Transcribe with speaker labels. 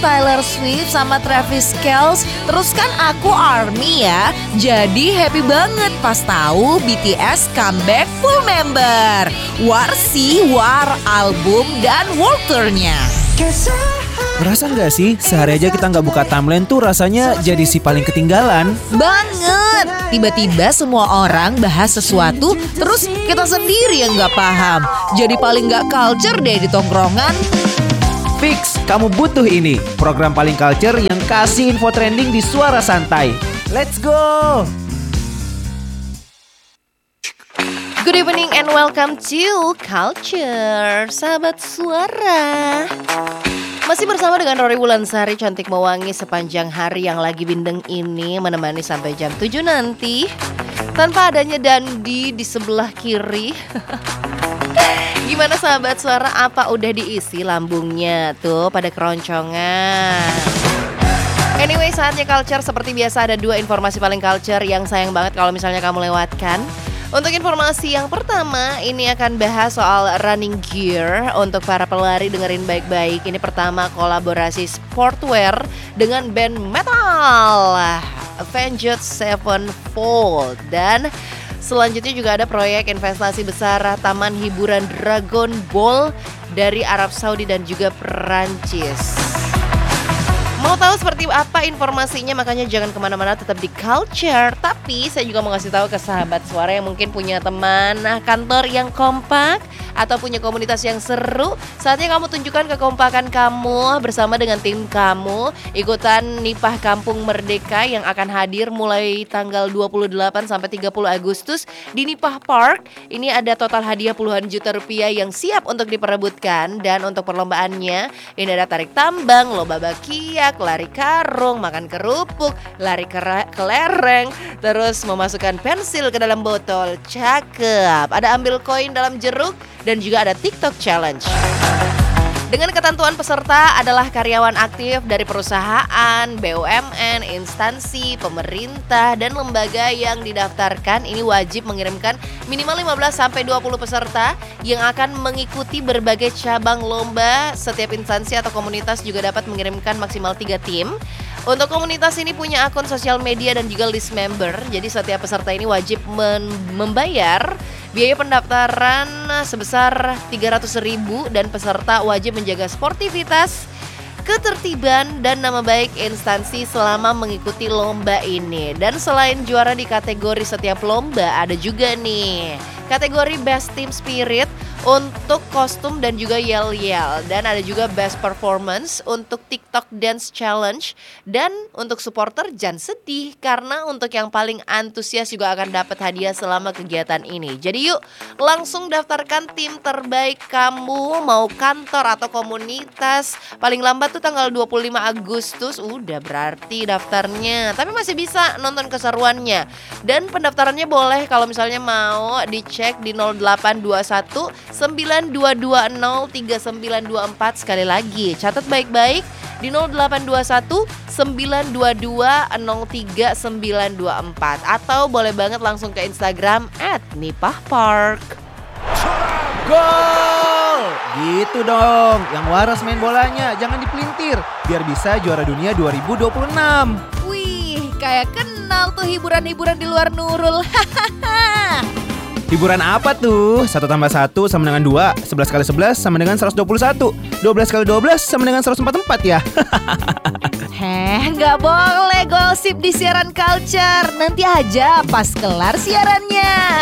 Speaker 1: Taylor Swift sama Travis Kelce. Terus kan aku ARMY ya. Jadi happy banget pas tahu BTS comeback full member. War sih, War album dan world tour-nya.
Speaker 2: Merasa nggak sih sehari aja kita nggak buka timeline tuh rasanya jadi si paling ketinggalan?
Speaker 1: Banget. Tiba-tiba semua orang bahas sesuatu, terus kita sendiri yang nggak paham. Jadi paling nggak culture deh di tongkrongan.
Speaker 2: Fix, kamu butuh ini. Program paling culture yang kasih info trending di Suara Santai. Let's go!
Speaker 1: Good evening and welcome to Culture, sahabat suara. Masih bersama dengan Rory Wulansari, cantik mewangi sepanjang hari yang lagi bindeng ini, menemani sampai jam 7 nanti. Tanpa adanya Dandi di sebelah kiri. Gimana sahabat suara, apa udah diisi lambungnya tuh pada keroncongan? Anyway, saatnya Culture. Seperti biasa ada 2 informasi paling culture yang sayang banget kalau misalnya kamu lewatkan. Untuk informasi yang pertama, ini akan bahas soal running gear untuk para pelari. Dengerin baik-baik. Ini pertama kolaborasi sportwear dengan band metal Avenged Sevenfold. Dan selanjutnya juga ada proyek investasi besar taman hiburan Dragon Ball dari Arab Saudi dan juga Perancis. Mau tahu seperti apa informasinya, makanya jangan kemana-mana, tetap di Culture. Tapi saya juga mau kasih tahu ke sahabat suara yang mungkin punya teman kantor yang kompak atau punya komunitas yang seru. Saatnya kamu tunjukkan kekompakan kamu bersama dengan tim kamu. Ikutan Nipah Kampung Merdeka yang akan hadir mulai tanggal 28 sampai 30 Agustus di Nipah Park. Ini ada total hadiah puluhan juta rupiah yang siap untuk diperebutkan. Dan untuk perlombaannya, ini ada tarik tambang, lomba bakiak, lari karung, makan kerupuk, lari kelereng, terus memasukkan pensil ke dalam botol. Cakep. Ada ambil koin dalam jeruk dan juga ada TikTok Challenge. Dengan ketentuan peserta adalah karyawan aktif dari perusahaan, BUMN, instansi, pemerintah, dan lembaga yang didaftarkan. Ini wajib mengirimkan minimal 15-20 peserta yang akan mengikuti berbagai cabang lomba. Setiap instansi atau komunitas juga dapat mengirimkan maksimal 3 tim. Untuk komunitas ini punya akun sosial media dan juga list member. Jadi setiap peserta ini wajib membayar biaya pendaftaran sebesar 300.000 dan peserta wajib menjaga sportivitas, ketertiban, dan nama baik instansi selama mengikuti lomba ini. Dan selain juara di kategori setiap lomba, ada juga nih kategori Best Team Spirit untuk kostum dan juga yel-yel. Dan ada juga Best Performance untuk TikTok Dance Challenge. Dan untuk supporter jangan sedih, karena untuk yang paling antusias juga akan dapat hadiah selama kegiatan ini. Jadi yuk langsung daftarkan tim terbaik kamu, mau kantor atau komunitas. Paling lambat tuh tanggal 25 Agustus, udah berarti daftarnya. Tapi masih bisa nonton keseruannya. Dan pendaftarannya boleh kalau misalnya mau dicek di 0821 9220 3924. Sekali lagi catat baik-baik di 0821 922 03924, atau boleh banget langsung ke Instagram @nipahpark.
Speaker 2: Gol! Gitu dong, yang waras main bolanya, jangan dipelintir, biar bisa juara dunia 2026.
Speaker 1: Wih, kayak kenal tuh hiburan-hiburan di luar Nurul.
Speaker 2: Hiburan apa tuh? 1 tambah 1 sama dengan 2, 11 kali 11 sama dengan 121, 12 kali 12 sama dengan 144 ya.
Speaker 1: Nggak boleh gosip di siaran Culture. Nanti aja pas kelar siarannya.